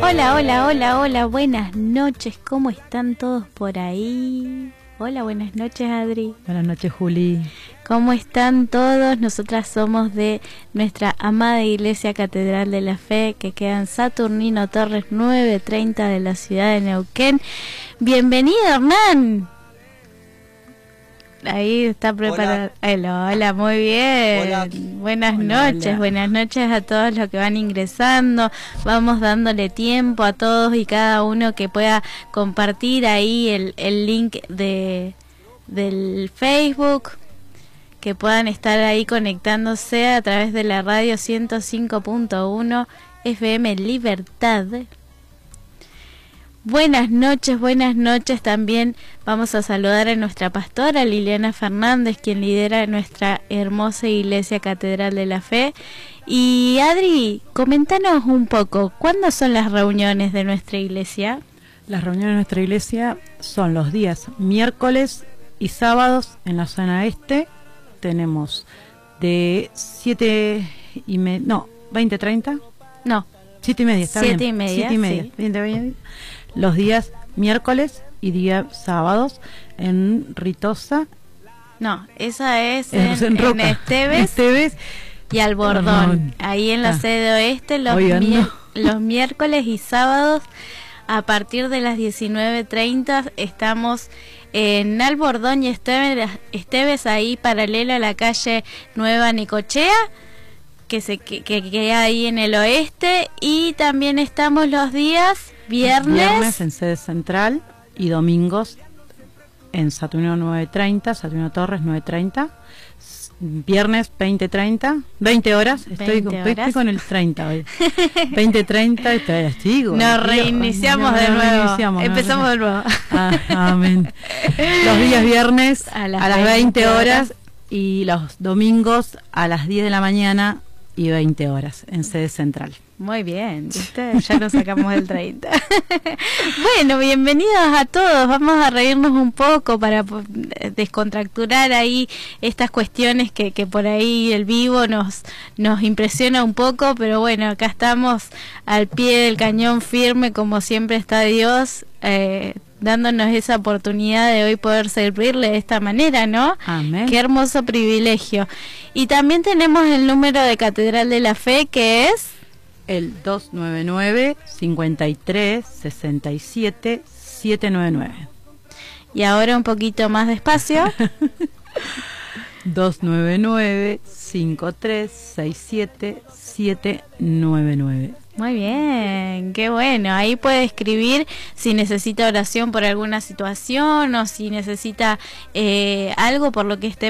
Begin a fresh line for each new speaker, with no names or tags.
Hola, hola, hola, hola, buenas noches, ¿cómo están todos por ahí? Hola, buenas noches, Adri.
Buenas noches, Juli.
¿Cómo están todos? Nosotras somos de nuestra amada Iglesia Catedral de la Fe, que queda en Saturnino Torres 930 de la ciudad de Neuquén. Bienvenido, Hernán. Ahí está preparado. Hola, hola, muy bien.
Hola.
Buenas noches,
hola.
Buenas noches a todos los que van ingresando. Vamos dándole tiempo a todos y cada uno que pueda compartir ahí el link del Facebook, que puedan estar ahí conectándose a través de la radio 105.1 FM Libertad. Buenas noches también. Vamos a saludar a nuestra pastora Liliana Fernández, quien lidera nuestra hermosa Iglesia Catedral de la Fe. Y Adri, coméntanos un poco, ¿cuándo son las reuniones de nuestra iglesia?
Las reuniones de nuestra iglesia son los días miércoles y sábados en la zona este. Tenemos de 20:30.
No.
7:30, está
7:30,
bien. 7:30,
sí.
20:30. Los días miércoles y días sábados en Ritosa.
No, esa es
en
Esteves y Albordón. Ahí en la sede oeste, los miércoles y sábados a partir de las 19:30 estamos en Albordón y Esteves, ahí paralela a la calle Nueva Necochea, que queda ahí en el oeste. Y también estamos los días viernes
en sede central y domingos en Saturnino 930, Saturnino Torres 930. Viernes 20 horas. Estoy con el 30 hoy. 20:30. Nos
reiniciamos de nuevo. Empezamos de nuevo.
Amén. Los días viernes a las 20 horas y los domingos a las 10 de la mañana y 20 horas en sede central.
Muy bien, ¿viste? Ya nos sacamos del 30. Bueno, bienvenidos a todos. Vamos a reírnos un poco para descontracturar ahí estas cuestiones que por ahí el vivo nos impresiona un poco, pero bueno, acá estamos al pie del cañón firme, como siempre está Dios, dándonos esa oportunidad de hoy poder servirle de esta manera, ¿no?
Amén.
Qué hermoso privilegio. Y también tenemos el número de Catedral de la Fe, que es
el 299-53-67-799.
Y ahora un poquito más despacio.
299-53-67-799.
Muy bien, qué bueno. Ahí puede escribir si necesita oración por alguna situación o si necesita algo por lo que esté